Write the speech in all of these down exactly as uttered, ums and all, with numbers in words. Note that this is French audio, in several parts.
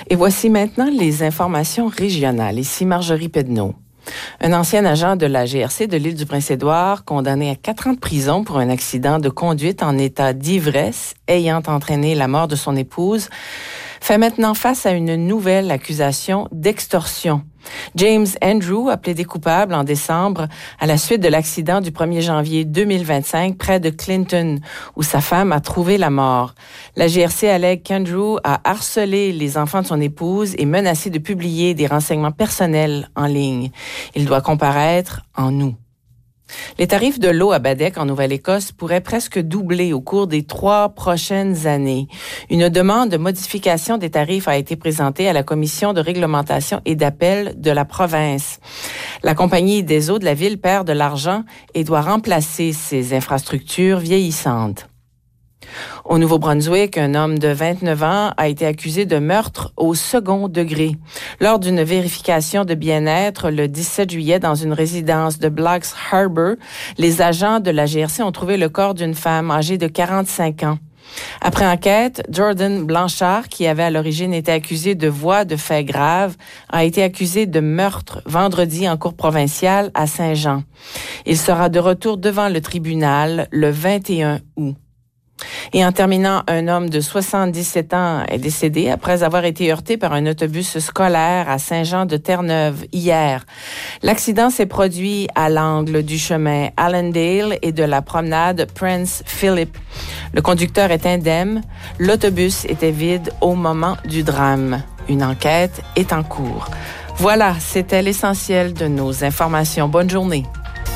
Et voici maintenant les informations régionales. Ici Marjorie Pedneau. Un ancien agent de la G R C de l'île du Prince-Édouard, condamné à quatre ans de prison pour un accident de conduite en état d'ivresse ayant entraîné la mort de son épouse, fait maintenant face à une nouvelle accusation d'extorsion. James Andrew a plaidé coupable en décembre à la suite de l'accident du premier janvier deux mille vingt-cinq près de Clinton, où sa femme a trouvé la mort. La G R C allègue qu'Andrew a harcelé les enfants de son épouse et menacé de publier des renseignements personnels en ligne. Il doit comparaître en août. Les tarifs de l'eau à Baddeck, en Nouvelle-Écosse, pourraient presque doubler au cours des trois prochaines années. Une demande de modification des tarifs a été présentée à la Commission de réglementation et d'appel de la province. La Compagnie des eaux de la ville perd de l'argent et doit remplacer ses infrastructures vieillissantes. Au Nouveau-Brunswick, un homme de vingt-neuf ans a été accusé de meurtre au second degré. Lors d'une vérification de bien-être le dix-sept juillet dans une résidence de Blacks Harbour, les agents de la G R C ont trouvé le corps d'une femme âgée de quarante-cinq ans. Après enquête, Jordan Blanchard, qui avait à l'origine été accusé de voies de faits graves, a été accusé de meurtre vendredi en cour provinciale à Saint-Jean. Il sera de retour devant le tribunal le vingt et un août. Et en terminant, un homme de soixante-dix-sept ans est décédé après avoir été heurté par un autobus scolaire à Saint-Jean-de-Terre-Neuve hier. L'accident s'est produit à l'angle du chemin Allendale et de la promenade Prince Philip. Le conducteur est indemne. L'autobus était vide au moment du drame. Une enquête est en cours. Voilà, c'était l'essentiel de nos informations. Bonne journée.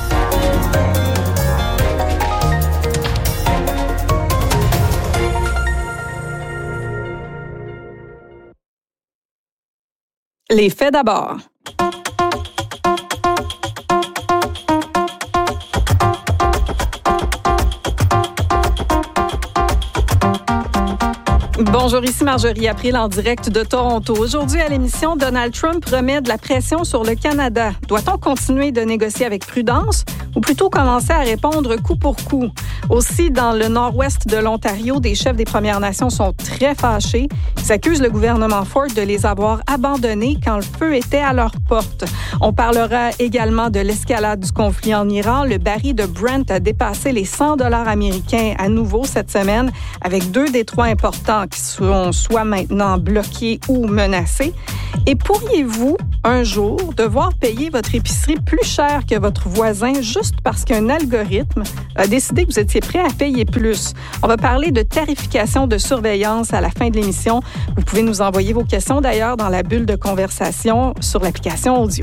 Les faits d'abord. Bonjour, ici Marjorie April en direct de Toronto. Aujourd'hui à l'émission, Donald Trump remet de la pression sur le Canada. Doit-on continuer de négocier avec prudence ou plutôt commencer à répondre coup pour coup? Aussi, dans le nord-ouest de l'Ontario, des chefs des Premières Nations sont très fâchés. Ils accusent le gouvernement Ford de les avoir abandonnés quand le feu était à leur porte. On parlera également de l'escalade du conflit en Iran. Le baril de Brent a dépassé les cent dollars américains à nouveau cette semaine, avec deux détroits importants qui sont soit maintenant bloqués ou menacés. Et pourriez-vous, un jour, devoir payer votre épicerie plus cher que votre voisin juste parce qu'un algorithme a décidé que vous étiez prêt à payer plus? On va parler de tarification de surveillance à la fin de l'émission. Vous pouvez nous envoyer vos questions d'ailleurs dans la bulle de conversation sur l'application audio.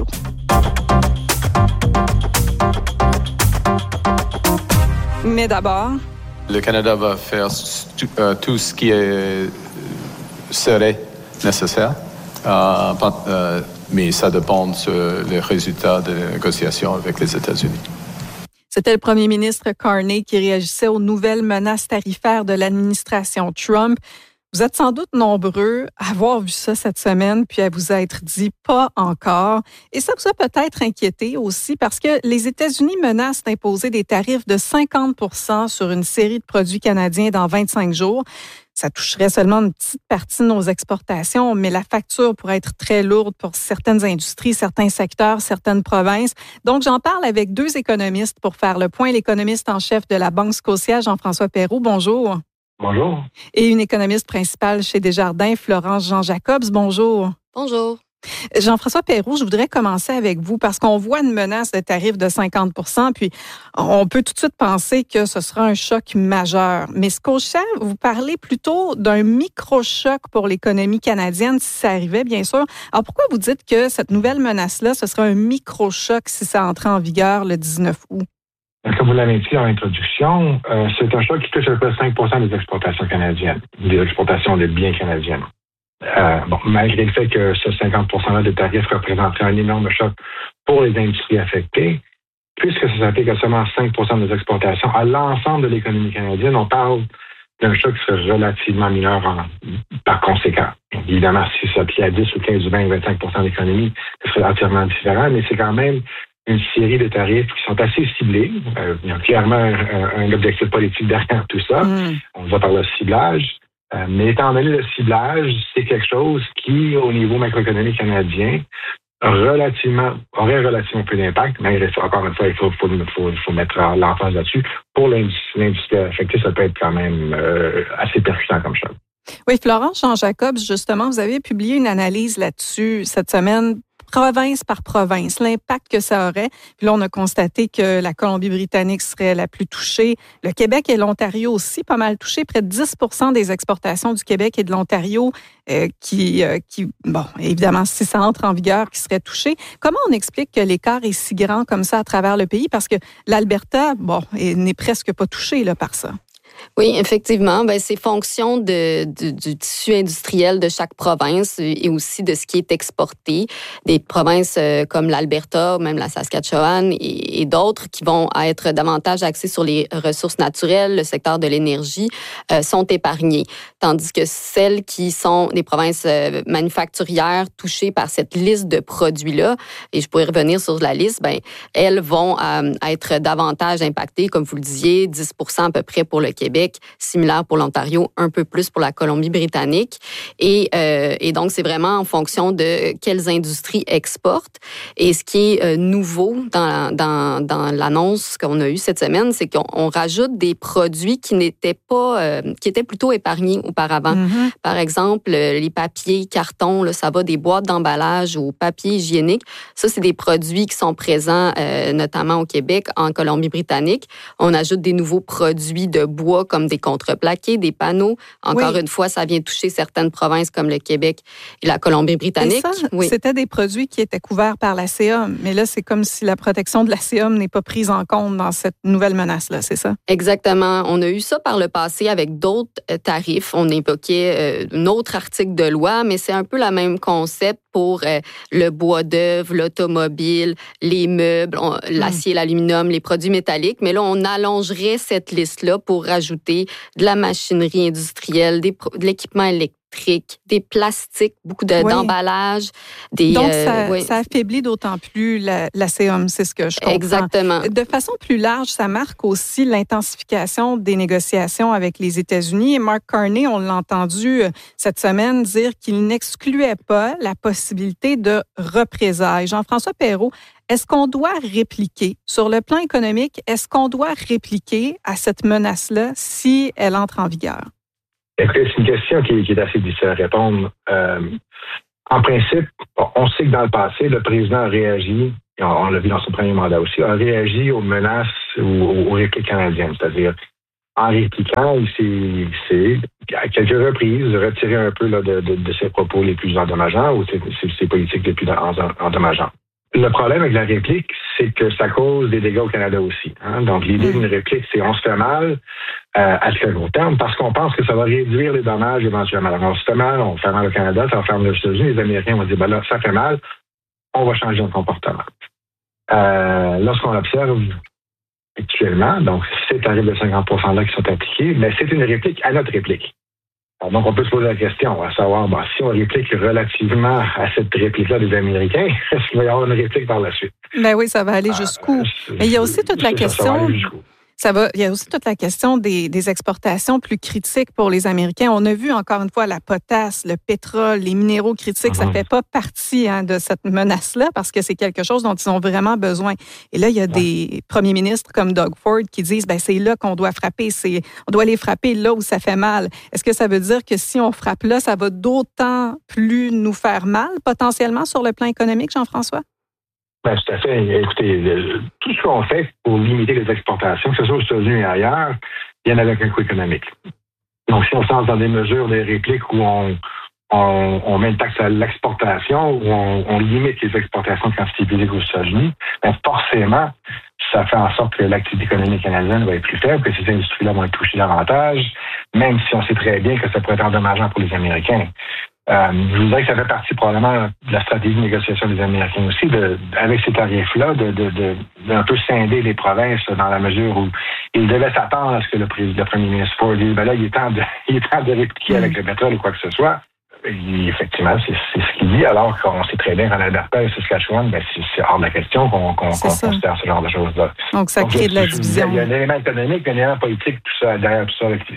Mais d'abord... Le Canada va faire tout, euh, tout ce qui est, serait nécessaire, euh, euh, mais ça dépend sur les résultats des négociations avec les États-Unis. C'était le premier ministre Carney qui réagissait aux nouvelles menaces tarifaires de l'administration Trump. Vous êtes sans doute nombreux à avoir vu ça cette semaine, puis à vous être dit « pas encore ». Et ça vous a peut-être inquiété aussi parce que les États-Unis menacent d'imposer des tarifs de cinquante pour cent sur une série de produits canadiens dans vingt-cinq jours. Ça toucherait seulement une petite partie de nos exportations, mais la facture pourrait être très lourde pour certaines industries, certains secteurs, certaines provinces. Donc, j'en parle avec deux économistes pour faire le point. L'économiste en chef de la Banque Scotia, Jean-François Perroux, bonjour. Bonjour. Et une économiste principale chez Desjardins, Florence Jean-Jacobs, bonjour. Bonjour. Jean-François Perroux, je voudrais commencer avec vous parce qu'on voit une menace de tarif de cinquante pour cent, puis on peut tout de suite penser que ce sera un choc majeur. Mais Scotia, vous parlez plutôt d'un micro-choc pour l'économie canadienne si ça arrivait, bien sûr. Alors pourquoi vous dites que cette nouvelle menace-là, ce sera un micro-choc si ça entrait en vigueur le dix-neuf août? Comme vous l'avez dit en introduction, euh, c'est un choc qui touche à peu près cinq pour cent des exportations canadiennes, des exportations de biens canadiennes. Euh, bon, malgré le fait que ce cinquante pour cent-là de tarifs représenterait un énorme choc pour les industries affectées, puisque ça s'applique à seulement cinq pour cent des exportations à l'ensemble de l'économie canadienne, on parle d'un choc qui serait relativement mineur en, par conséquent. Évidemment, si ça s'applique à dix ou quinze ou vingt ou vingt-cinq pour cent de l'économie, ce serait entièrement différent, mais c'est quand même une série de tarifs qui sont assez ciblés. Euh, il y a clairement un, un objectif politique derrière tout ça. Mm. On va par le ciblage. Euh, mais étant donné le ciblage, c'est quelque chose qui, au niveau macroéconomique canadien, relativement, aurait relativement peu d'impact, mais encore une fois, il faut, faut, faut, faut mettre l'emphase là-dessus. Pour l'industrie affectée, ça peut être quand même euh, assez percutant comme chose. Oui, Florence Jean-Jacobs, justement, vous avez publié une analyse là-dessus cette semaine, province par province, l'impact que ça aurait. Puis là, on a constaté que la Colombie-Britannique serait la plus touchée. Le Québec et l'Ontario aussi pas mal touchés. Près de dix pour cent des exportations du Québec et de l'Ontario euh, qui, euh, qui, bon, évidemment, si ça entre en vigueur, qui seraient touchés. Comment on explique que l'écart est si grand comme ça à travers le pays? Parce que l'Alberta, bon, n'est presque pas touché là, par ça. Oui, effectivement, ben c'est fonction de, de, du tissu industriel de chaque province et aussi de ce qui est exporté. Des provinces comme l'Alberta, même la Saskatchewan et, et d'autres qui vont être davantage axées sur les ressources naturelles, le secteur de l'énergie, euh, sont épargnées. Tandis que celles qui sont des provinces manufacturières touchées par cette liste de produits-là, et je pourrais revenir sur la liste, ben elles vont euh, être davantage impactées, comme vous le disiez, dix pour cent à peu près pour le Québec. Québec, similaire pour l'Ontario, un peu plus pour la Colombie-Britannique. Et, euh, et donc, c'est vraiment en fonction de quelles industries exportent. Et ce qui est euh, nouveau dans, dans, dans l'annonce qu'on a eue cette semaine, c'est qu'on on rajoute des produits qui n'étaient pas, euh, qui étaient plutôt épargnés auparavant. Mm-hmm. Par exemple, les papiers, cartons, là, ça va des boîtes d'emballage au papier hygiénique. Ça, c'est des produits qui sont présents euh, notamment au Québec, en Colombie-Britannique. On ajoute des nouveaux produits de bois comme des contreplaqués, des panneaux. Encore oui. une fois, ça vient toucher certaines provinces comme le Québec et la Colombie-Britannique. Et ça, oui. c'était des produits qui étaient couverts par l'A C A, mais là, c'est comme si la protection de l'A C A n'est pas prise en compte dans cette nouvelle menace-là, c'est ça? Exactement. On a eu ça par le passé avec d'autres tarifs. On évoquait un autre article de loi, mais c'est un peu le même concept pour le bois d'œuvre, l'automobile, les meubles, l'acier, mmh. l'aluminium, les produits métalliques. Mais là, on allongerait cette liste-là pour rajouter de la machinerie industrielle, des, de l'équipement électrique, des plastiques, beaucoup de, oui. d'emballages. Des, Donc, ça, euh, oui. ça affaiblit d'autant plus la, l'A C A, c'est ce que je comprends. Exactement. De façon plus large, ça marque aussi l'intensification des négociations avec les États-Unis. Et Mark Carney, on l'a entendu cette semaine dire qu'il n'excluait pas la possibilité de représailles. Jean-François Perrault, est-ce qu'on doit répliquer, sur le plan économique, est-ce qu'on doit répliquer à cette menace-là si elle entre en vigueur? Écoutez, c'est une question qui est, qui est assez difficile à répondre. Euh, en principe, on sait que dans le passé, le président a réagi, et on, on l'a vu dans son premier mandat aussi, a réagi aux menaces ou aux, aux répliques canadiennes. C'est-à-dire, en répliquant, il s'est, il s'est à quelques reprises retiré un peu là, de, de, de ses propos les plus endommageants ou ses, ses politiques les plus endommageants. Le problème avec la réplique, c'est que ça cause des dégâts au Canada aussi. Hein? Donc, l'idée d'une réplique, c'est on se fait mal euh, à très long terme parce qu'on pense que ça va réduire les dommages éventuellement. Alors, on se fait mal, on fait mal au Canada, ça va faire mal aux États-Unis. Les Américains vont dire, ben là, ça fait mal, on va changer notre comportement. Euh, lorsqu'on observe actuellement, donc, ces tarifs de cinquante pour cent là qui sont appliqués, mais c'est une réplique à notre réplique. Alors, donc, on peut se poser la question, à savoir, bon, si on réplique relativement à cette réplique-là des Américains, est-ce qu'il va y avoir une réplique par la suite? Ben oui, ça va aller jusqu'où? Euh, Mais il y a aussi toute la question... Ça va, il y a aussi toute la question des, des exportations plus critiques pour les Américains. On a vu encore une fois la potasse, le pétrole, les minéraux critiques. Mm-hmm. Ça fait pas partie hein, de cette menace-là parce que c'est quelque chose dont ils ont vraiment besoin. Et là, il y a ouais. des premiers ministres comme Doug Ford qui disent ben c'est là qu'on doit frapper. C'est, on doit les frapper là où ça fait mal. Est-ce que ça veut dire que si on frappe là, ça va d'autant plus nous faire mal potentiellement sur le plan économique, Jean-François? Ben, tout à fait. Écoutez, le, tout ce qu'on fait pour limiter les exportations, que ce soit aux États-Unis et ailleurs, il y en a avec un coût économique. Donc, si on se lance dans des mesures, des répliques où on, on, on met une taxe à l'exportation, où on, on limite les exportations de quantité publique aux États-Unis, ben, forcément, ça fait en sorte que l'activité économique canadienne va être plus faible, que ces industries-là vont être touchées davantage, même si on sait très bien que ça pourrait être endommageant pour les Américains. Euh, je vous dirais que ça fait partie probablement de la stratégie de négociation des Américains aussi, de, avec ces tarifs-là, de, de, de, d'un peu scinder les provinces dans la mesure où ils devaient s'attendre à ce que le, président, le premier ministre Ford dise ben là, il est temps de, il est temps de répliquer mmh. avec le pétrole ou quoi que ce soit. Et effectivement, c'est, c'est ce qu'il dit, alors qu'on sait très bien qu'en Alberta et Saskatchewan, ben, c'est, c'est hors de la question qu'on, qu'on, qu'on considère ce genre de choses-là. Donc, ça crée de la division. Il y a un élément économique, un élément politique, tout ça, derrière tout ça.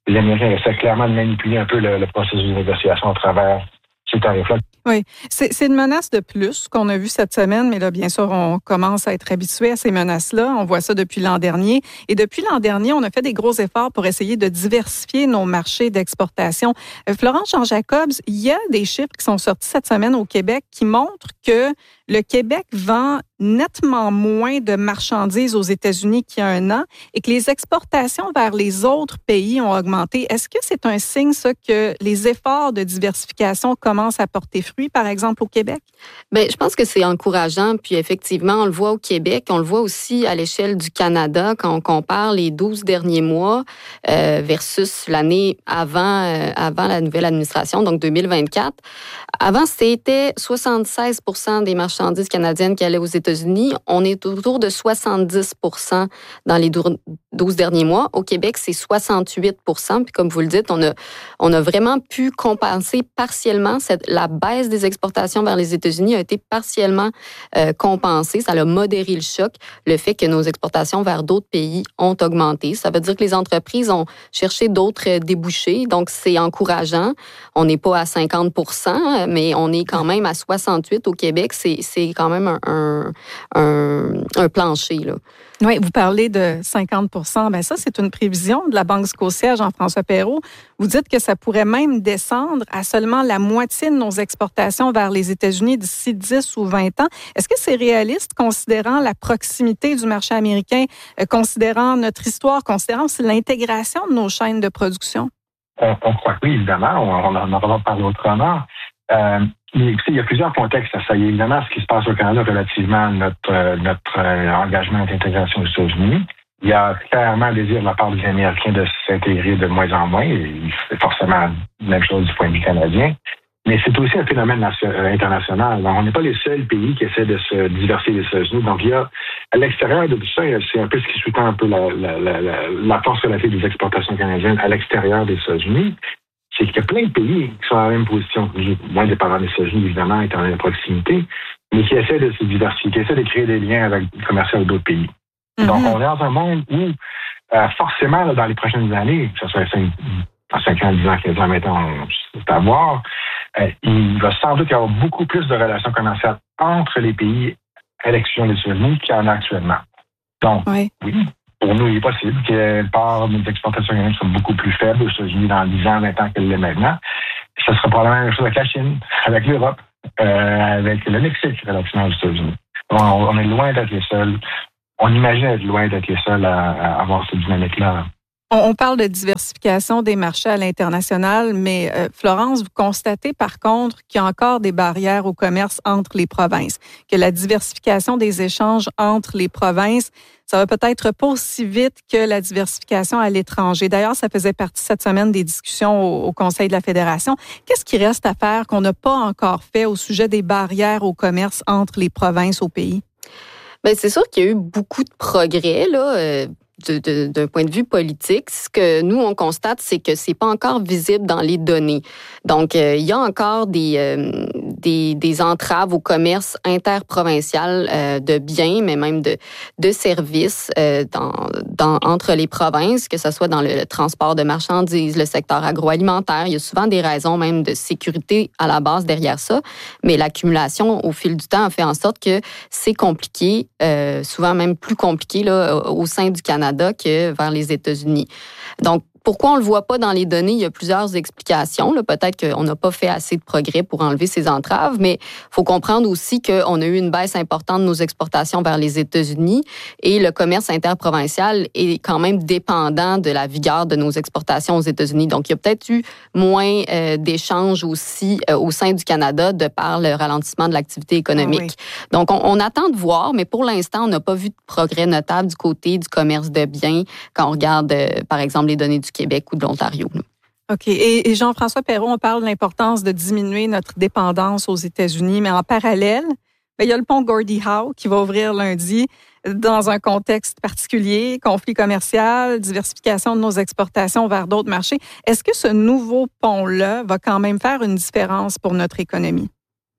les Américains essaient clairement de manipuler un peu le, le processus de négociation à travers ces tarifs-là. Oui, c'est, c'est une menace de plus qu'on a vue cette semaine, mais là, bien sûr, on commence à être habitué à ces menaces-là. On voit ça depuis l'an dernier. Et depuis l'an dernier, on a fait des gros efforts pour essayer de diversifier nos marchés d'exportation. Euh, Florence Jean-Jacobs, il y a des chiffres qui sont sortis cette semaine au Québec qui montrent que le Québec vend nettement moins de marchandises aux États-Unis qu'il y a un an et que les exportations vers les autres pays ont augmenté. Est-ce que c'est un signe, ça, que les efforts de diversification commencent à porter fruit, par exemple, au Québec? Bien, je pense que c'est encourageant. Puis effectivement, on le voit au Québec, on le voit aussi à l'échelle du Canada quand on compare les douze derniers mois euh, versus l'année avant, euh, avant la nouvelle administration, donc deux mille vingt-quatre. Avant, c'était soixante-seize pour cent des marchandises canadiennes qui allaient aux États-Unis. On est autour de soixante-dix pour cent dans les douze derniers mois. Au Québec, c'est soixante-huit pour cent. Puis comme vous le dites, on a, on a vraiment pu compenser partiellement cette, la baisse des exportations vers les États-Unis a été partiellement euh, compensée. Ça a modéré le choc, le fait que nos exportations vers d'autres pays ont augmenté. Ça veut dire que les entreprises ont cherché d'autres débouchés. Donc, c'est encourageant. On n'est pas à cinquante pour cent, mais on est quand même à soixante-huit au Québec. C'est, c'est quand même un, un, un, un plancher, là. Oui, vous parlez de cinquante pour cent. Bien, ça, c'est une prévision de la Banque Scotia, Jean-François Perrault. Vous dites que ça pourrait même descendre à seulement la moitié de nos exportations vers les États-Unis d'ici dix ou vingt ans. Est-ce que c'est réaliste, considérant la proximité du marché américain, euh, considérant notre histoire, considérant aussi l'intégration de nos chaînes de production? On, on croit que oui, évidemment. On, on en aura parlé autrement. Euh, mais, il y a plusieurs contextes à ça. Il y a évidemment ce qui se passe au Canada relativement à notre, euh, notre euh, engagement d'intégration aux États-Unis. Il y a clairement un désir de la part des Américains de s'intégrer de moins en moins. Et c'est forcément la même chose du point de vue canadien. Mais c'est aussi un phénomène nation, euh, international. Donc, on n'est pas les seuls pays qui essaient de se diversifier des États-Unis. Donc, il y a, à l'extérieur de tout ça, c'est un peu ce qui sous-tend un peu la, la, la, la, la force relative des exportations canadiennes à l'extérieur des États-Unis. C'est qu'il y a plein de pays qui sont à la même position, moins dépendants des États-Unis, évidemment, étant donné la proximité, mais qui essaient de se diversifier, qui essaient de créer des liens avec commerciaux avec d'autres pays. Mm-hmm. Donc, on est dans un monde où, euh, forcément, là, dans les prochaines années, que ce soit cinq ans, dix ans, quinze ans, maintenant, c'est à voir, euh, il va sans doute y avoir beaucoup plus de relations commerciales entre les pays à l'exclusion des États-Unis qu'il y en a actuellement. Donc, oui. oui. Pour nous, il est possible qu'une part de nos exportations canadiennes soit beaucoup plus faible aux États-Unis dans dix ans, vingt ans qu'elle l'est maintenant. Ça sera probablement la même chose avec la Chine, avec l'Europe, euh, avec le Mexique relativement aux États-Unis. On, on est loin d'être les seuls. On imagine être loin d'être les seuls à, à avoir cette dynamique-là. On parle de diversification des marchés à l'international, mais euh, Florence, vous constatez par contre qu'il y a encore des barrières au commerce entre les provinces, que la diversification des échanges entre les provinces, ça va peut-être pas aussi vite que la diversification à l'étranger. D'ailleurs, ça faisait partie cette semaine des discussions au, au Conseil de la Fédération. Qu'est-ce qui reste à faire qu'on n'a pas encore fait au sujet des barrières au commerce entre les provinces au pays? Bien, c'est sûr qu'il y a eu beaucoup de progrès, là. Euh... De, de, d'un point de vue politique, ce que nous, on constate, c'est que c'est pas encore visible dans les données. Donc, euh, il y a encore des, euh, des, des entraves au commerce interprovincial euh, de biens, mais même de, de services euh, dans, dans, entre les provinces, que ce soit dans le, le transport de marchandises, le secteur agroalimentaire. Il y a souvent des raisons même de sécurité à la base derrière ça, mais l'accumulation au fil du temps a fait en sorte que c'est compliqué, euh, souvent même plus compliqué là, au sein du Canada que vers les États-Unis. Donc, pourquoi on ne le voit pas dans les données? Il y a plusieurs explications. Là. Peut-être qu'on n'a pas fait assez de progrès pour enlever ces entraves, mais il faut comprendre aussi qu'on a eu une baisse importante de nos exportations vers les États-Unis et le commerce interprovincial est quand même dépendant de la vigueur de nos exportations aux États-Unis. Donc, il y a peut-être eu moins euh, d'échanges aussi euh, au sein du Canada de par le ralentissement de l'activité économique. Ah oui. Donc, on, on attend de voir, mais pour l'instant, on n'a pas vu de progrès notable du côté du commerce de biens quand on regarde, euh, par exemple, les données du Québec ou de l'Ontario. OK. Et, et Jean-François Perrault, on parle de l'importance de diminuer notre dépendance aux États-Unis, mais en parallèle, bien, il y a le pont Gordie Howe qui va ouvrir lundi dans un contexte particulier, conflit commercial, diversification de nos exportations vers d'autres marchés. Est-ce que ce nouveau pont-là va quand même faire une différence pour notre économie?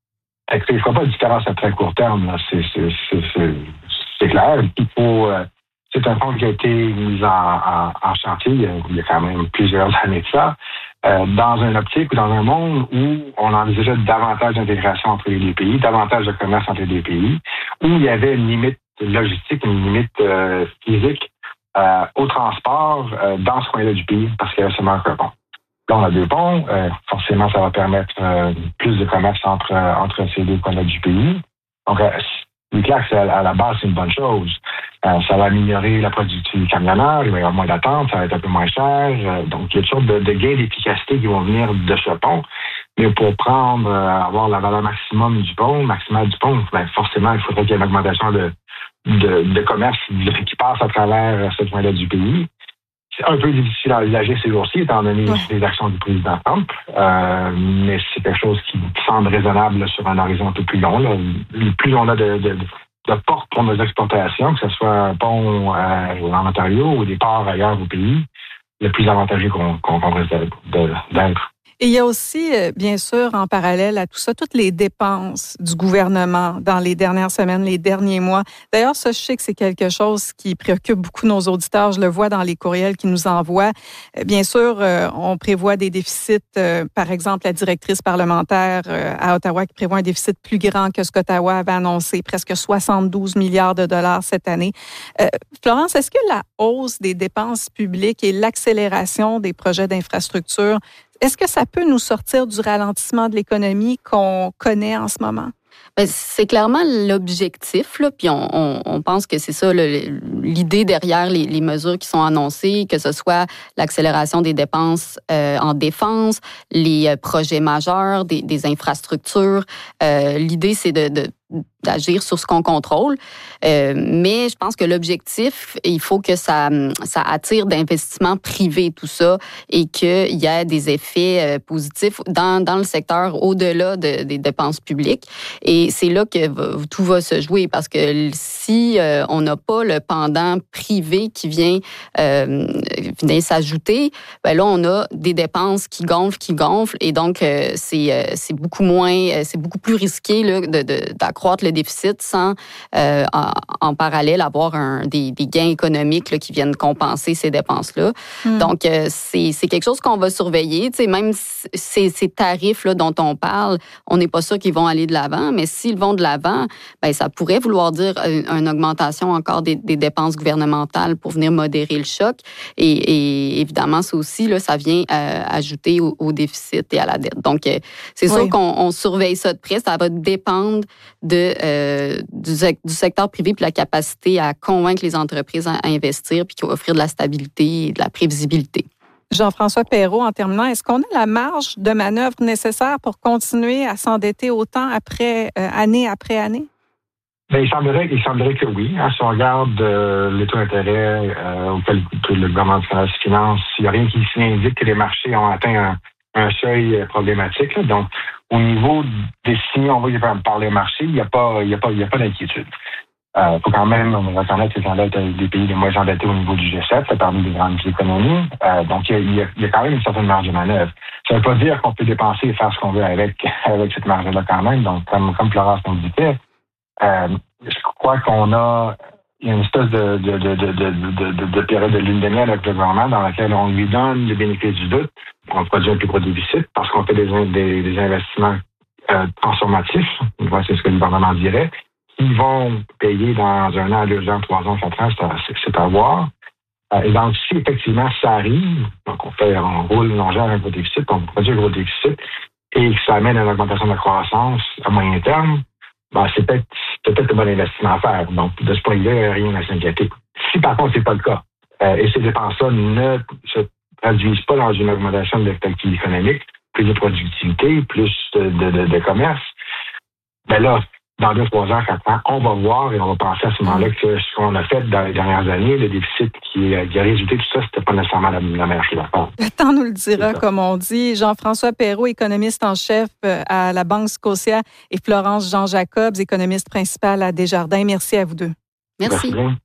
Il ne fera pas de différence à très court terme. Là. C'est, c'est, c'est, c'est, c'est clair. Il faut... Euh... c'est un fonds qui a été mis en, en, en chantier il y, a, il y a quand même plusieurs années de ça, euh, dans une optique ou dans un monde où on envisageait davantage d'intégration entre les deux pays, davantage de commerce entre les deux pays, où il y avait une limite logistique, une limite euh, physique euh, au transport euh, dans ce coin-là du pays, parce qu'il y avait seulement un pont. Là, on a deux ponts. Euh, forcément, ça va permettre euh, plus de commerce entre, euh, entre ces deux coins-là du pays. Donc, euh, c'est clair que à la base, c'est une bonne chose. Euh, ça va améliorer la productivité du camionneur, il va y avoir moins d'attente, ça va être un peu moins cher. Euh, donc, il y a toutes sortes de, de gains d'efficacité qui vont venir de ce pont. Mais pour prendre, euh, avoir la valeur maximum du pont, maximale du pont, ben, forcément, il faudrait qu'il y ait une augmentation de, de, de commerce qui passe à travers ce point-là du pays. C'est un peu difficile à envisager ces jours-ci, étant donné ouais. les actions du président Trump, euh, mais c'est quelque chose qui semble raisonnable là, sur un horizon un peu plus long. Là. Plus on a de, de, de portes pour nos exportations, que ce soit un pont euh, en Ontario ou des ports ailleurs au pays, le plus avantageux qu'on, qu'on, qu'on risque d'être. Et il y a aussi, bien sûr, en parallèle à tout ça, toutes les dépenses du gouvernement dans les dernières semaines, les derniers mois. D'ailleurs, ça, je sais que c'est quelque chose qui préoccupe beaucoup nos auditeurs. Je le vois dans les courriels qu'ils nous envoient. Bien sûr, on prévoit des déficits. Par exemple, la directrice parlementaire à Ottawa qui prévoit un déficit plus grand que ce qu'Ottawa avait annoncé, presque soixante-douze milliards de dollars cette année. Euh, Florence, est-ce que la hausse des dépenses publiques et l'accélération des projets d'infrastructure, est-ce que ça peut nous sortir du ralentissement de l'économie qu'on connaît en ce moment? Bien, c'est clairement l'objectif, là, puis on, on, on pense que c'est ça là, l'idée derrière les, les mesures qui sont annoncées, que ce soit l'accélération des dépenses euh, en défense, les projets majeurs, des, des infrastructures. Euh, l'idée, c'est de, de d'agir sur ce qu'on contrôle. Euh, mais je pense que l'objectif, il faut que ça, ça attire d'investissements privés, tout ça, et qu'il y ait des effets euh, positifs dans, dans le secteur au-delà de, des dépenses publiques. Et c'est là que va, tout va se jouer, parce que si euh, on n'a pas le pendant privé qui vient, euh, vient s'ajouter, ben là, on a des dépenses qui gonflent, qui gonflent, et donc euh, c'est, euh, c'est beaucoup moins, c'est beaucoup plus risqué là, de, de, d'accroître le déficit sans, euh, en, en parallèle, avoir un, des, des gains économiques là, qui viennent compenser ces dépenses-là. Mm. Donc, euh, c'est, c'est quelque chose qu'on va surveiller. Tu sais, même ces, ces tarifs-là dont on parle, on n'est pas sûr qu'ils vont aller de l'avant, mais s'ils vont de l'avant, ben, ça pourrait vouloir dire une, une augmentation encore des, des dépenses gouvernementales pour venir modérer le choc. Et, et évidemment, ça aussi, là, ça vient euh, ajouter au, au déficit et à la dette. Donc, euh, c'est oui. sûr qu'on on surveille ça de près. Ça va dépendre de Euh, du, du secteur privé puis la capacité à convaincre les entreprises à investir puis à offrir de la stabilité et de la prévisibilité. Jean-François Perrault, en terminant, est-ce qu'on a la marge de manœuvre nécessaire pour continuer à s'endetter autant après, euh, année après année? Bien, il semblerait, il semblerait que oui. Hein, si on regarde euh, les taux d'intérêt euh, auquel le gouvernement du Canada se finance, il n'y a rien qui indique que les marchés ont atteint un, un seuil problématique. Là. Donc, au niveau des signes, on va parler au marché, il n'y a pas, il y a pas, il y a pas d'inquiétude. Il euh, faut quand même, on va reconnaître que les endettés des pays les moins endettés au niveau du G sept, c'est parmi les grandes économies. Euh, donc, il y, a, il y a quand même une certaine marge de manœuvre. Ça ne veut pas dire qu'on peut dépenser et faire ce qu'on veut avec, avec cette marge-là quand même. Donc, comme, comme Florence nous disait, euh, je crois qu'on a il y a une espèce de, de, de, de, de, de, de, de période de lune de miel avec le gouvernement dans laquelle on lui donne le bénéfice du doute. On produit un plus gros déficit parce qu'on fait des, des, des investissements euh, transformatifs. C'est ce que le gouvernement dirait. Ils vont payer dans un an, deux ans, trois ans, quatre ans, c'est, c'est à voir. Euh, et donc, si effectivement ça arrive, donc on fait, on roule, on gère un gros déficit, on produit un gros déficit, et que ça amène à une augmentation de la croissance à moyen terme, ben, c'est peut-être, c'est peut-être un bon investissement à faire. Donc, de ce point de vue, il n'y a rien à s'inquiéter. Si par contre, c'est pas le cas, euh, et ces dépenses-là ne se traduisent pas dans une augmentation de l'activité économique, plus de productivité, plus de, de, de, de commerce, ben là, dans deux, trois ans, quatre ans, on va voir et on va penser à ce moment-là que ce qu'on a fait dans les dernières années, le déficit qui, qui a résulté, tout ça, c'était pas nécessairement la, la meilleure chose à faire. Le temps nous le dira, comme on dit. Jean-François Perrault, économiste en chef à la Banque Scotia, et Florence Jean-Jacobs, économiste principale à Desjardins. Merci à vous deux. Merci. Merci.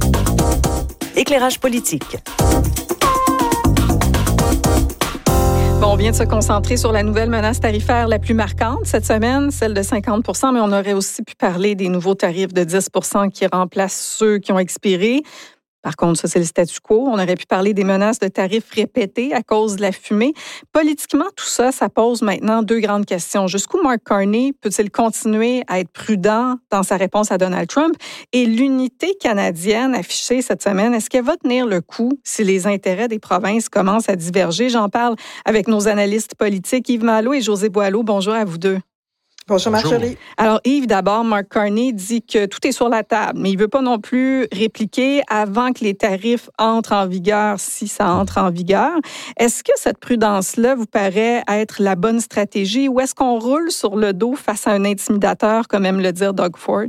Éclairage politique. Bon, on vient de se concentrer sur la nouvelle menace tarifaire la plus marquante cette semaine, celle de cinquante pour cent, mais on aurait aussi pu parler des nouveaux tarifs de dix pour cent qui remplacent ceux qui ont expiré. Par contre, ça, c'est le statu quo. On aurait pu parler des menaces de tarifs répétés à cause de la fumée. Politiquement, tout ça, ça pose maintenant deux grandes questions. Jusqu'où Mark Carney peut-il continuer à être prudent dans sa réponse à Donald Trump? Et l'unité canadienne affichée cette semaine, est-ce qu'elle va tenir le coup si les intérêts des provinces commencent à diverger? J'en parle avec nos analystes politiques, Yves Malo et José Boileau. Bonjour à vous deux. Bonjour Marjorie. Alors Yves, d'abord, Mark Carney dit que tout est sur la table, mais il ne veut pas non plus répliquer avant que les tarifs entrent en vigueur, si ça entre en vigueur. Est-ce que cette prudence-là vous paraît être la bonne stratégie ou est-ce qu'on roule sur le dos face à un intimidateur, comme aime le dire Doug Ford?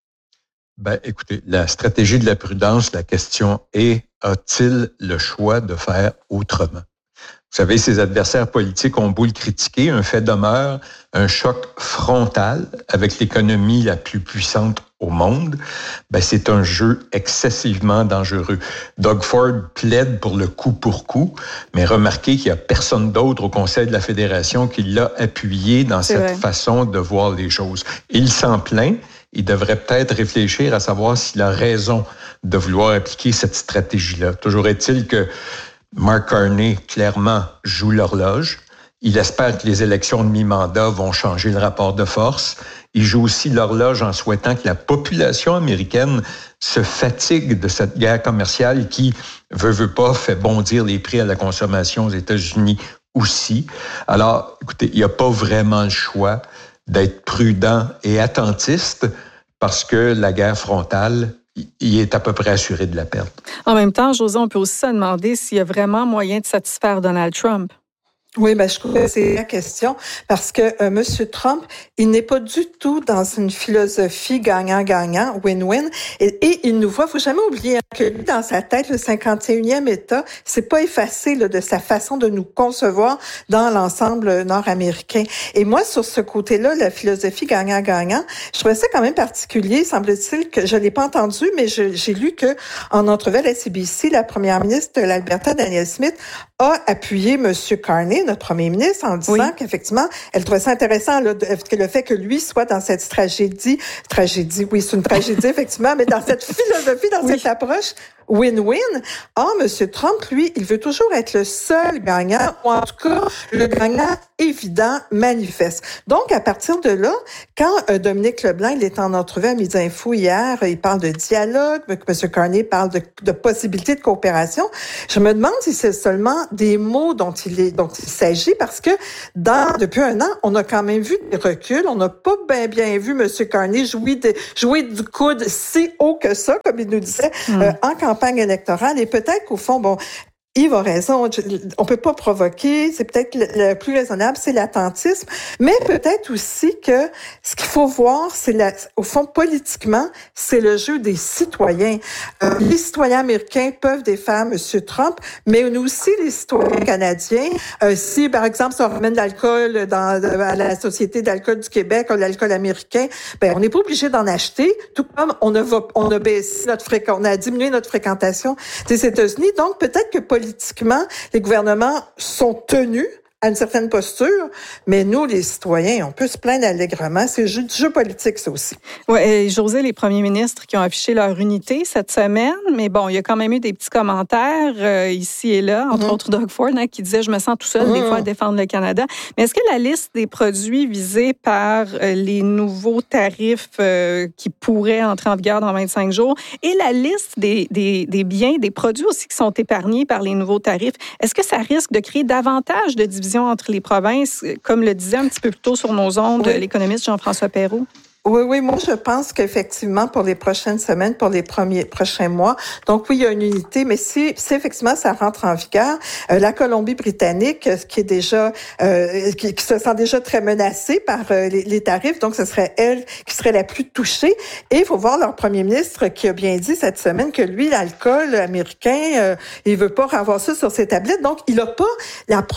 Ben, écoutez, la stratégie de la prudence, la question est, a-t-il le choix de faire autrement? Vous savez, ses adversaires politiques ont beau le critiquer, un fait demeure, un choc frontal avec l'économie la plus puissante au monde, ben c'est un jeu excessivement dangereux. Doug Ford plaide pour le coup pour coup, mais remarquez qu'il n'y a personne d'autre au Conseil de la Fédération qui l'a appuyé dans c'est cette vrai. façon de voir les choses. Il s'en plaint. Il devrait peut-être réfléchir à savoir s'il a raison de vouloir appliquer cette stratégie-là. Toujours est-il que Mark Carney, clairement, joue l'horloge. Il espère que les élections de mi-mandat vont changer le rapport de force. Il joue aussi l'horloge en souhaitant que la population américaine se fatigue de cette guerre commerciale qui, veut, veut pas, fait bondir les prix à la consommation aux États-Unis aussi. Alors, écoutez, il n'y a pas vraiment le choix d'être prudent et attentiste parce que la guerre frontale, il est à peu près assuré de la perte. En même temps, José, on peut aussi se demander s'il y a vraiment moyen de satisfaire Donald Trump. Oui, ben je trouve que c'est la question parce que euh, M. Trump, il n'est pas du tout dans une philosophie gagnant-gagnant, win-win, et, et il nous voit. Faut jamais oublier que lui, dans sa tête, le cinquante et unième État, c'est pas effacé là, de sa façon de nous concevoir dans l'ensemble nord-américain. Et moi, sur ce côté-là, la philosophie gagnant-gagnant, je trouvais ça quand même particulier. Semble-t-il que je l'ai pas entendu, mais je, j'ai lu que en entrevue à la C B C, la première ministre de l'Alberta, Danielle Smith, a appuyé M. Carney, notre premier ministre, en disant oui. qu'effectivement, elle trouvait ça intéressant là, que le fait que lui soit dans cette tragédie, tragédie, oui, c'est une tragédie effectivement, mais dans cette philosophie, dans oui. cette approche win-win. Or, M. Trump, lui, il veut toujours être le seul gagnant, ou en tout cas, le gagnant évident, manifeste. Donc, à partir de là, quand euh, Dominique Leblanc, il est en entrevue à Midi Info hier, il parle de dialogue, M. Carney parle de, de possibilités de coopération, je me demande si c'est seulement des mots dont il est, dont il s'agit, parce que dans, depuis un an, on a quand même vu des reculs, on n'a pas bien, bien vu M. Carney jouer, de, jouer du coude si haut que ça, comme il nous disait, mmh. euh, en campagne électorale, et peut-être qu'au fond, bon, Yves a raison, on peut pas provoquer, c'est peut-être le plus raisonnable, c'est l'attentisme, mais peut-être aussi que ce qu'il faut voir, c'est la, au fond, politiquement, c'est le jeu des citoyens. Euh, les citoyens américains peuvent défaire M. Trump, mais nous aussi les citoyens canadiens. Euh, si, par exemple, si on ramène l'alcool dans, à la Société d'alcool du Québec, ou l'alcool américain, ben, on n'est pas obligé d'en acheter, tout comme on a, on a baissé notre fréquentation, on a diminué notre fréquentation des États-Unis. Donc, peut-être que politiquement, Politiquement, les gouvernements sont tenus à une certaine posture, mais nous, les citoyens, on peut se plaindre allègrement. C'est du jeu, jeu politique, ça aussi. Oui, et José, les premiers ministres qui ont affiché leur unité cette semaine, mais bon, il y a quand même eu des petits commentaires euh, ici et là, entre mm-hmm. autres Doug Ford, hein, qui disait « Je me sens tout seul, mm-hmm. des fois, à défendre le Canada ». Mais est-ce que la liste des produits visés par euh, les nouveaux tarifs euh, qui pourraient entrer en vigueur dans vingt-cinq jours et la liste des, des, des biens, des produits aussi qui sont épargnés par les nouveaux tarifs, est-ce que ça risque de créer davantage de divisions entre les provinces, comme le disait un petit peu plus tôt sur nos ondes oui. l'économiste Jean-François Perrault? Oui, oui, moi je pense qu'effectivement pour les prochaines semaines, pour les premiers prochains mois, donc oui, il y a une unité, mais si, si effectivement ça rentre en vigueur, euh, la Colombie-Britannique, qui est déjà, euh, qui, qui se sent déjà très menacée par euh, les, les tarifs, donc ce serait elle qui serait la plus touchée. Et il faut voir leur premier ministre qui a bien dit cette semaine que lui, l'alcool américain, euh, il veut pas avoir ça sur ses tablettes, donc il a pas l'approche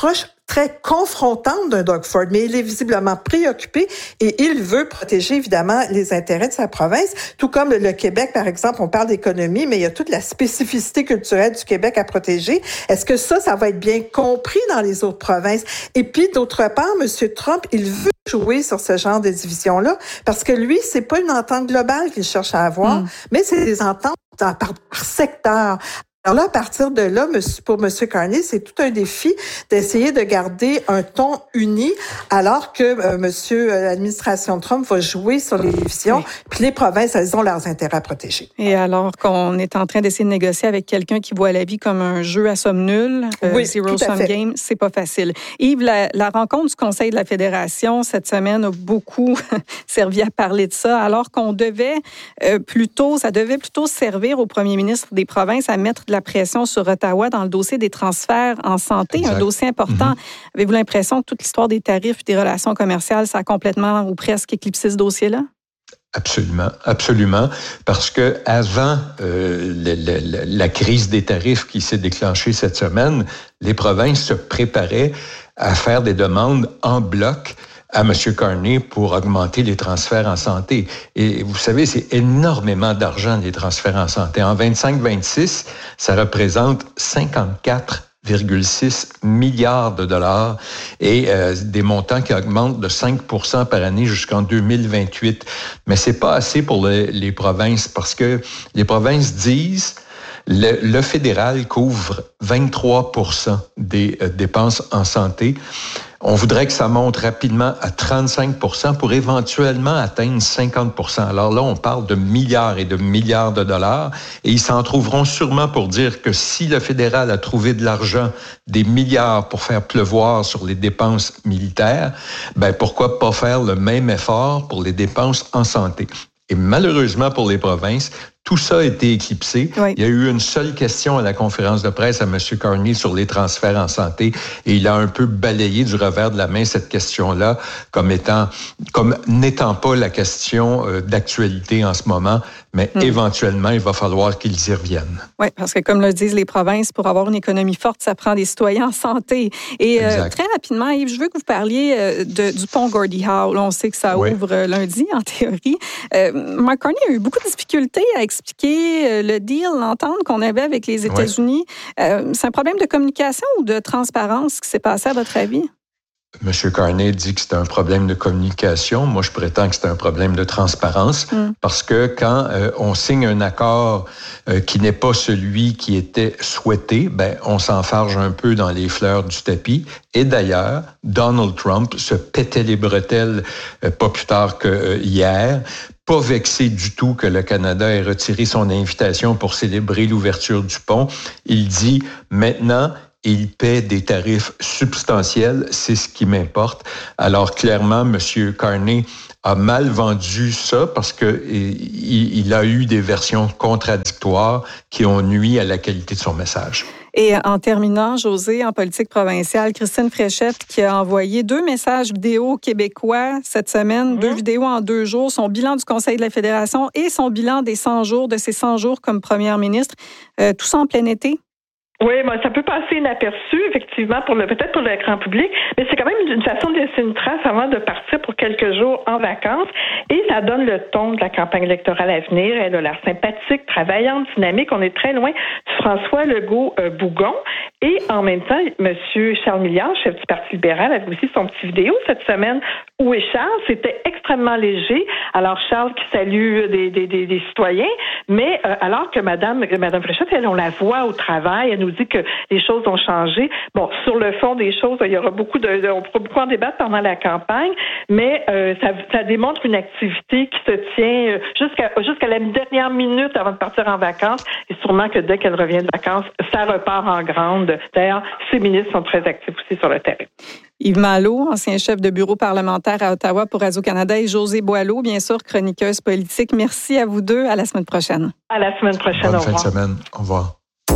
très confrontante d'un Doug Ford, mais il est visiblement préoccupé et il veut protéger évidemment les intérêts de sa province, tout comme le Québec, par exemple, on parle d'économie, mais il y a toute la spécificité culturelle du Québec à protéger. Est-ce que ça, ça va être bien compris dans les autres provinces? Et puis, d'autre part, M. Trump, il veut jouer sur ce genre de division-là, parce que lui, c'est pas une entente globale qu'il cherche à avoir, mm. mais c'est des ententes par, par secteur. Alors là, à partir de là, pour M. Carney, c'est tout un défi d'essayer de garder un ton uni, alors que euh, monsieur, euh, l'administration Trump va jouer sur les divisions, oui. puis les provinces, elles ont leurs intérêts à protéger. Et alors qu'on est en train d'essayer de négocier avec quelqu'un qui voit la vie comme un jeu à somme nulle, euh, oui, zero sum game, c'est pas facile. Yves, la, la rencontre du Conseil de la Fédération cette semaine a beaucoup servi à parler de ça, alors qu'on devait euh, plutôt, ça devait plutôt servir au premier ministre des provinces à mettre de la pression sur Ottawa dans le dossier des transferts en santé, exact. Un dossier important. Mm-hmm. Avez-vous l'impression que toute l'histoire des tarifs et des relations commerciales, ça a complètement ou presque éclipsé ce dossier-là? Absolument, absolument, parce que avant euh, la, la, la crise des tarifs qui s'est déclenchée cette semaine, les provinces se préparaient à faire des demandes en bloc à M. Carney pour augmenter les transferts en santé. Et vous savez, c'est énormément d'argent, les transferts en santé. En vingt-cinq vingt-six, ça représente cinquante-quatre virgule six milliards de dollars et euh, des montants qui augmentent de cinq pour cent par année jusqu'en deux mille vingt-huit. Mais c'est pas assez pour le, les provinces, parce que les provinces disent le, le fédéral couvre vingt-trois pour cent des euh, dépenses en santé. On voudrait que ça monte rapidement à trente-cinq pour cent pour éventuellement atteindre cinquante pour cent. Alors là, on parle de milliards et de milliards de dollars et ils s'en trouveront sûrement pour dire que si le fédéral a trouvé de l'argent, des milliards pour faire pleuvoir sur les dépenses militaires, ben pourquoi pas faire le même effort pour les dépenses en santé? Et malheureusement pour les provinces, tout ça a été éclipsé. Oui. Il y a eu une seule question à la conférence de presse à M. Carney sur les transferts en santé et il a un peu balayé du revers de la main cette question-là comme étant, comme n'étant pas la question euh, d'actualité en ce moment, mais hum. éventuellement, il va falloir qu'ils y reviennent. Oui, parce que comme le disent les provinces, pour avoir une économie forte, ça prend des citoyens en santé. Et euh, très rapidement, Yves, je veux que vous parliez euh, de, du pont Gordie Howe. Là, on sait que ça oui. ouvre euh, lundi, en théorie. Euh, Mark Carney a eu beaucoup de difficultés à expliquer le deal, l'entente qu'on avait avec les États-Unis. Oui. Euh, c'est un problème de communication ou de transparence qui s'est passé, à votre avis? M. Carney dit que c'est un problème de communication. Moi, je prétends que c'est un problème de transparence mm. parce que quand euh, on signe un accord euh, qui n'est pas celui qui était souhaité, ben, on s'enfarge un peu dans les fleurs du tapis. Et d'ailleurs, Donald Trump se pétait les bretelles euh, pas plus tard que euh, hier. Pas vexé du tout que le Canada ait retiré son invitation pour célébrer l'ouverture du pont. Il dit maintenant, il paie des tarifs substantiels, c'est ce qui m'importe. Alors clairement, M. Carney a mal vendu ça parce que il, il a eu des versions contradictoires qui ont nui à la qualité de son message. Et en terminant, José, en politique provinciale, Christine Fréchette qui a envoyé deux messages vidéo québécois cette semaine, mmh. deux vidéos en deux jours, son bilan du Conseil de la Fédération et son bilan des cent jours, de ses cent jours comme première ministre. Euh, tout ça en plein été? Oui, ben, ça peut passer inaperçu, effectivement, pour le peut-être pour le grand public, mais c'est quand même une façon de laisser une trace avant de partir pour quelques jours en vacances. Et ça donne le ton de la campagne électorale à venir. Elle a l'air sympathique, travaillante, dynamique. On est très loin du François Legault-Bougon. Et en même temps, M. Charles Milliard, chef du Parti libéral, avait aussi son petit vidéo cette semaine. Où est Charles? C'était extrêmement léger. Alors, Charles qui salue des, des, des, des citoyens, mais euh, alors que Mme, Mme Fréchette, elle, on la voit au travail, elle nous dit que les choses ont changé. Bon, sur le fond des choses, il y aura beaucoup de, on pourra beaucoup en débattre pendant la campagne, mais euh, ça, ça démontre une activité qui se tient euh, jusqu'à, jusqu'à la dernière minute avant de partir en vacances, et sûrement que dès qu'elle revient de vacances, ça repart en grande. D'ailleurs, ces ministres sont très actifs aussi sur le terrain. Yves Malo, ancien chef de bureau parlementaire à Ottawa pour Radio-Canada, et Josée Boileau, bien sûr, chroniqueuse politique. Merci à vous deux. À la semaine prochaine. À la semaine prochaine. Bonne au fin revoir. de semaine. Au revoir.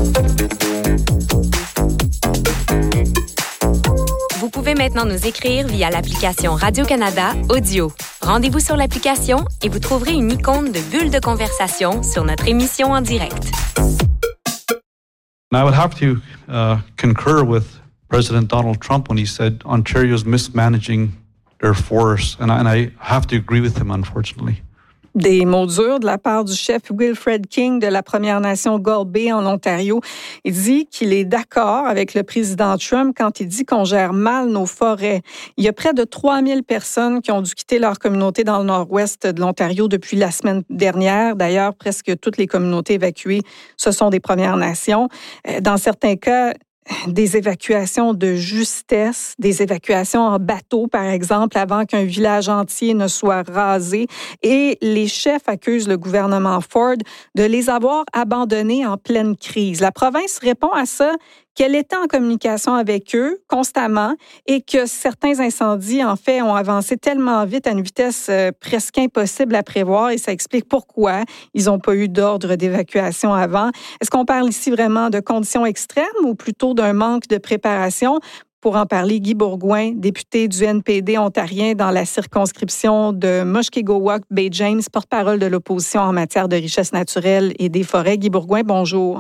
Vous pouvez maintenant nous écrire via l'application Radio-Canada Audio. Rendez-vous sur l'application et vous trouverez une icône de bulle de conversation sur notre émission en direct. I would have to uh, concur with President Donald Trump when he said Ontario's mismanaging their force, and I, and I have to agree with him, unfortunately. Des mots durs de la part du chef Wilfred King de la Première Nation Gull Bay en Ontario. Il dit qu'il est d'accord avec le président Trump quand il dit qu'on gère mal nos forêts. Il y a près de trois mille personnes qui ont dû quitter leur communauté dans le nord-ouest de l'Ontario depuis la semaine dernière. D'ailleurs, presque toutes les communautés évacuées, ce sont des Premières Nations. Dans certains cas, des évacuations de justesse, des évacuations en bateau, par exemple, avant qu'un village entier ne soit rasé. Et les chefs accusent le gouvernement Ford de les avoir abandonnés en pleine crise. La province répond à ça qu'elle était en communication avec eux constamment et que certains incendies, en fait, ont avancé tellement vite à une vitesse euh, presque impossible à prévoir et ça explique pourquoi ils n'ont pas eu d'ordre d'évacuation avant. Est-ce qu'on parle ici vraiment de conditions extrêmes ou plutôt d'un manque de préparation? Pour en parler, Guy Bourgouin, député du N P D ontarien dans la circonscription de Mushkegowuk-Bay-James, porte-parole de l'opposition en matière de richesse naturelle et des forêts. Guy Bourgouin, bonjour.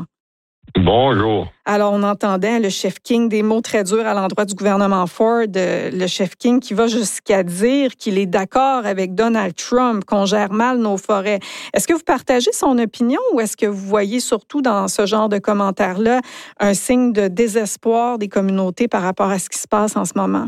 Bonjour. Alors, on entendait le chef King des mots très durs à l'endroit du gouvernement Ford, euh, le chef King qui va jusqu'à dire qu'il est d'accord avec Donald Trump, qu'on gère mal nos forêts. Est-ce que vous partagez son opinion ou est-ce que vous voyez surtout dans ce genre de commentaires-là un signe de désespoir des communautés par rapport à ce qui se passe en ce moment?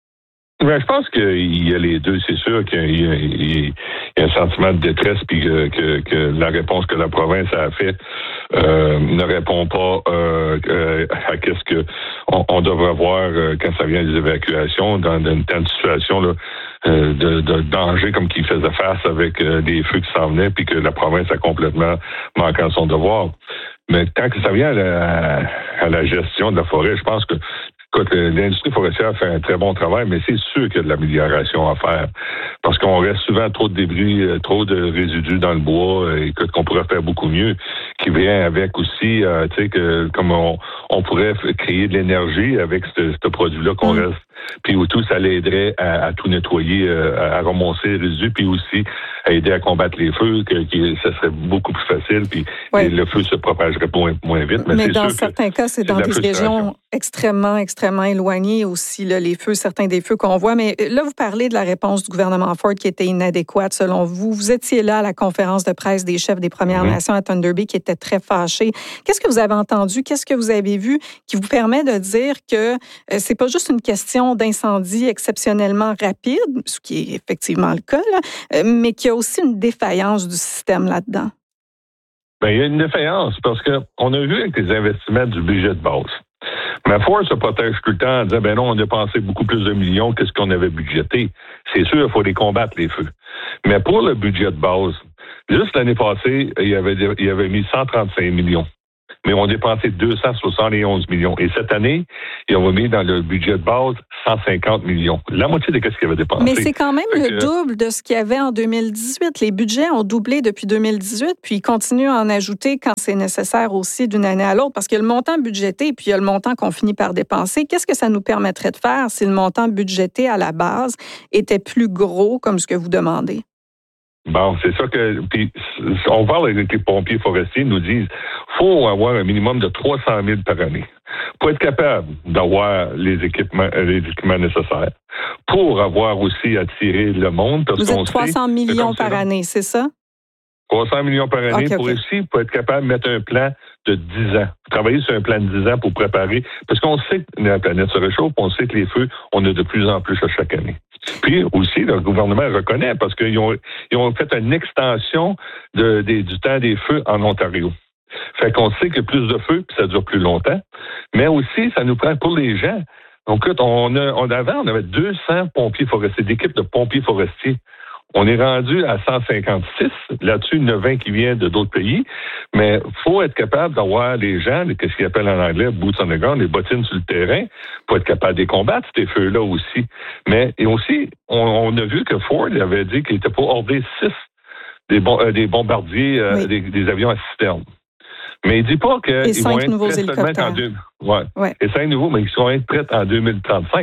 Bien, je pense qu'il y a les deux. C'est sûr qu'il y a, il y a un sentiment de détresse, puis que, que, que la réponse que la province a faite euh, ne répond pas euh, euh, à qu'est-ce que on, on devrait voir euh, quand ça vient des évacuations dans une telle situation là, euh, de, de danger comme qu'il faisait face avec euh, des feux qui s'en venaient, puis que la province a complètement manqué à son devoir. Mais tant que ça vient à la, à la gestion de la forêt, je pense que écoute, l'industrie forestière fait un très bon travail, mais c'est sûr qu'il y a de l'amélioration à faire. Parce qu'on reste souvent trop de débris, trop de résidus dans le bois, écoute, qu'on pourrait faire beaucoup mieux, qui vient avec aussi, euh, tu sais, que comme on, on pourrait créer de l'énergie avec ce, ce produit-là qu'on mmh. reste. Puis au tout, ça l'aiderait à, à tout nettoyer, à, à remonter les résidus, puis aussi à aider à combattre les feux, que, que ça serait beaucoup plus facile, puis oui. le feu se propagerait moins, moins vite. Mais, mais c'est dans sûr certains cas, c'est, c'est dans des régions extrêmement, extrêmement éloignées aussi, là, les feux, certains des feux qu'on voit. Mais là, vous parlez de la réponse du gouvernement Ford qui était inadéquate, selon vous. Vous étiez là à la conférence de presse des chefs des Premières mmh. Nations à Thunder Bay qui étaient très fâchés. Qu'est-ce que vous avez entendu? Qu'est-ce que vous avez vu qui vous permet de dire que euh, c'est pas juste une question d'incendie exceptionnellement rapide, ce qui est effectivement le cas, là, mais qu'il y a aussi une défaillance du système là-dedans? Bien, il y a une défaillance parce qu'on a vu avec les investissements du budget de base. Mais Ford se protège tout le temps en disant, ben non, on a dépensé beaucoup plus de millions que ce qu'on avait budgété. C'est sûr, il faut les combattre, les feux. Mais pour le budget de base, juste l'année passée, il y avait, il y avait mis cent trente-cinq millions. Mais on a dépensé deux cent soixante et onze millions. Et cette année, ils ont mis dans le budget de base cent cinquante millions. La moitié de ce qu'ils avaient dépensé. Mais c'est quand même fait le que... double de ce qu'il y avait en deux mille dix-huit. Les budgets ont doublé depuis deux mille dix-huit, puis ils continuent à en ajouter quand c'est nécessaire aussi d'une année à l'autre, parce qu'il y a le montant budgété, puis il y a le montant qu'on finit par dépenser. Qu'est-ce que ça nous permettrait de faire si le montant budgété à la base était plus gros, comme ce que vous demandez? Bon, c'est ça que... Puis, on parle avec les pompiers forestiers, ils nous disent faut avoir un minimum de trois cent mille par année pour être capable d'avoir les équipements, les équipements nécessaires, pour avoir aussi attiré le monde. Parce Vous qu'on êtes trois cents sait, millions par année, c'est ça? trois cents millions par année okay, pour okay. aussi pour être capable de mettre un plan de dix ans. Travailler sur un plan de dix ans pour préparer. Parce qu'on sait que la planète se réchauffe, on sait que les feux, on a de plus en plus à chaque année. Puis aussi, le gouvernement reconnaît parce qu'ils ont, ils ont fait une extension de, de, du temps des feux en Ontario. Fait qu'on sait qu'il y a plus de feux, puis ça dure plus longtemps. Mais aussi, ça nous prend pour les gens. Donc, on a, on avant, on avait deux cents pompiers forestiers, d'équipes de pompiers forestiers. On est rendu à cent cinquante-six. Là-dessus, il y en a vingt qui viennent de d'autres pays. Mais il faut être capable d'avoir les gens, ce qu'ils appellent en anglais boots on the ground, les bottines sur le terrain, pour être capable de les combattre, ces feux-là aussi. Mais et aussi, on, on a vu que Ford avait dit qu'il était pour ordrer six des, bon, euh, des bombardiers, euh, oui. des, des avions à cisterne. Mais il ne dit pas qu'ils vont être prêts seulement en deux... ouais. Ouais. Et cinq nouveaux, mais ils vont être prêts en deux mille trente-cinq.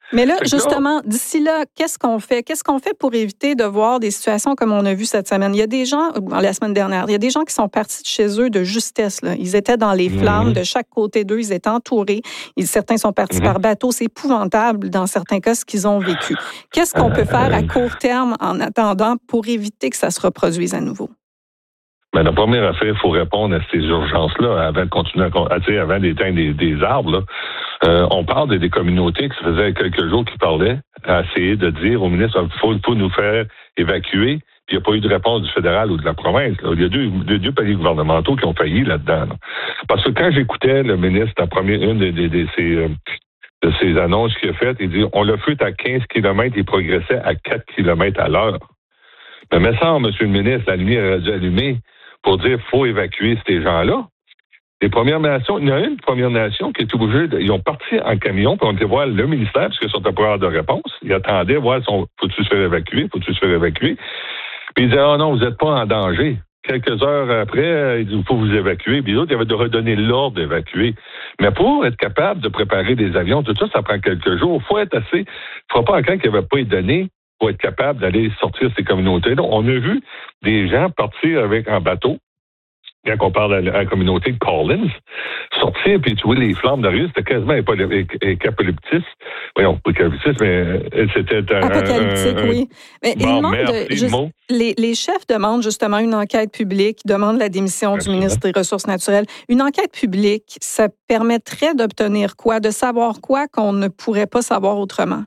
Mais là, justement, d'ici là, qu'est-ce qu'on fait? Qu'est-ce qu'on fait pour éviter de voir des situations comme on a vu cette semaine? Il y a des gens, la semaine dernière, il y a des gens qui sont partis de chez eux de justesse. Là. Ils étaient dans les flammes, mmh. de chaque côté d'eux, ils étaient entourés. Ils, certains sont partis mmh. par bateau. C'est épouvantable, dans certains cas, ce qu'ils ont vécu. Qu'est-ce qu'on peut faire à court terme en attendant pour éviter que ça se reproduise à nouveau? Ben, la première affaire, il faut répondre à ces urgences-là avant de continuer à, à dire, avant d'éteindre des, des arbres. Là. Euh, on parle de, des communautés qui ça faisait quelques jours qui parlaient à essayer de dire au ministre il faut, faut nous faire évacuer. Puis il n'y a pas eu de réponse du fédéral ou de la province. Là. Il y a deux, deux, deux paliers gouvernementaux qui ont failli là-dedans. Là. Parce que quand j'écoutais le ministre, la première, une de, de, de, de ses... Euh, de ces annonces qu'il a faites, il dit on l'a fait à quinze kilomètres, il progressait à quatre kilomètres à l'heure. Mais me semble, M. le ministre, la lumière a dû allumer pour dire qu'il faut évacuer ces gens-là. Les Premières Nations, il y en a une Première Nation qui est obligée, de, ils ont parti en camion, puis on était voir le ministère, parce qu'ils sont à pouvoir de réponse. Ils attendaient voir, son, faut-tu se faire évacuer, faut-tu se faire évacuer. Puis ils disaient, oh non, vous n'êtes pas en danger. Quelques heures après, il faut vous évacuer. Puis l'autre, il avait de redonner l'ordre d'évacuer. Mais pour être capable de préparer des avions, tout ça, ça prend quelques jours. Il faut être assez... Il ne faut pas un camp qui n'avait pas été donné pour être capable d'aller sortir ces communautés. Donc, on a vu des gens partir avec un bateau, quand on parle à la communauté de Collins, sortir puis tuer les flammes de rue, c'était quasiment apocalyptique. Voyons, apocalyptique, mais c'était un... Apocalyptique, un, un, oui. Mais bon, il demande merci, juste, les, les chefs demandent justement une enquête publique, demandent la démission merci, du ministre des Ressources naturelles. Une enquête publique, ça permettrait d'obtenir quoi? De savoir quoi qu'on ne pourrait pas savoir autrement?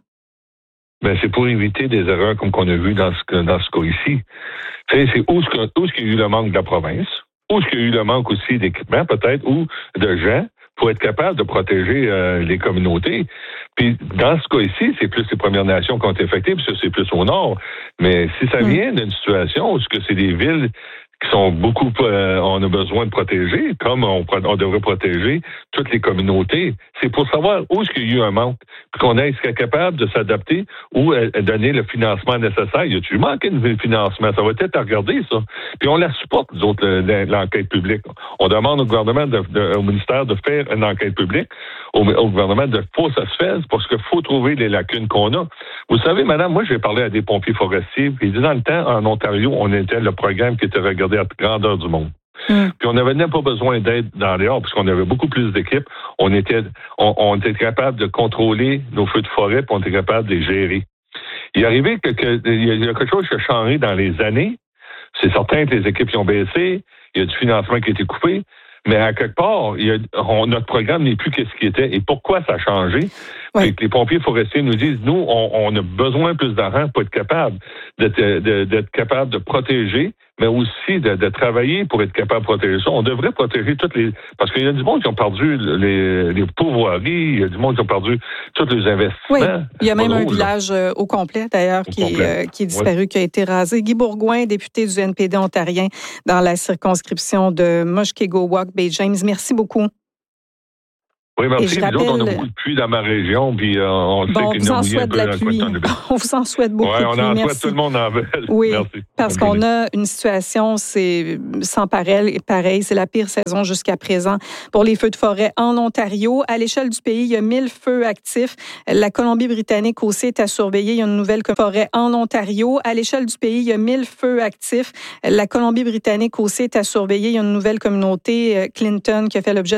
Ben, c'est pour éviter des erreurs comme qu'on a vu dans ce, dans ce cas ici. Tu sais, c'est où est-ce qu'il y a eu le manque de la province, où est-ce qu'il y a eu le manque aussi d'équipement, peut-être, ou de gens pour être capable de protéger euh, les communautés. Puis, dans ce cas ici, c'est plus les Premières Nations qui ont été affectées, puis ça, c'est plus au nord. Mais si ça vient d'une situation où c'est des villes qui sont beaucoup, euh, on a besoin de protéger, comme on, on devrait protéger toutes les communautés. C'est pour savoir où est-ce qu'il y a eu un manque, puis qu'on est capable de s'adapter ou euh, donner le financement nécessaire. Y a-tu manqué de financement? Ça va être à regarder, ça. Puis on la supporte, nous autres, l'enquête publique. On demande au gouvernement, de, de, au ministère de faire une enquête publique, au, au gouvernement de faut que ça se fasse, parce qu'il faut trouver les lacunes qu'on a. Vous savez, madame, moi, j'ai parlé à des pompiers forestiers, puis dans le temps, en Ontario, on était le programme qui était regardé à grandeur du monde. Mm. Puis on n'avait même pas besoin d'aide dans les hors, puisqu'on avait beaucoup plus d'équipes. On était, on, on était capable de contrôler nos feux de forêt, puis on était capable de les gérer. Il est arrivé que, que il y a quelque chose qui a changé dans les années. C'est certain que les équipes ont baissé, il y a du financement qui a été coupé, mais à quelque part, il y a, on, notre programme n'est plus qu'est-ce qu'il était. Et pourquoi ça a changé? Oui. Et que les pompiers forestiers nous disent, nous, on, on a besoin de plus d'argent pour être capable d'être, de, d'être capable de protéger, mais aussi de, de travailler pour être capable de protéger ça. On devrait protéger toutes les... Parce qu'il y a du monde qui ont perdu les, les pourvoiries, il y a du monde qui ont perdu tous les investissements. Oui, il y a même un village euh, au complet, d'ailleurs, au qui, complet. Est, euh, qui est disparu, oui. qui a été rasé. Guy Bourgouin, député du N P D ontarien dans la circonscription de Mushkegowuk-Bay-James. Merci beaucoup. Oui, merci. Nous rappelle... autres, on a beaucoup de pluie dans ma région, puis euh, on bon, sait qu'il y a un peu de la pluie. On vous en souhaite beaucoup. Oui, on de en pluie. souhaite, tout le monde en veut. Oui, merci. Parce qu'on a une situation, c'est sans pareil, pareil, c'est la pire saison jusqu'à présent pour les feux de forêt en Ontario. À l'échelle du pays, il y a mille feux actifs. La Colombie-Britannique aussi est à surveiller. Il y a une nouvelle forêt en Ontario. À l'échelle du pays, il y a mille feux actifs. La Colombie-Britannique aussi est à surveiller. Il y a une nouvelle communauté, Clinton, qui a fait l'objet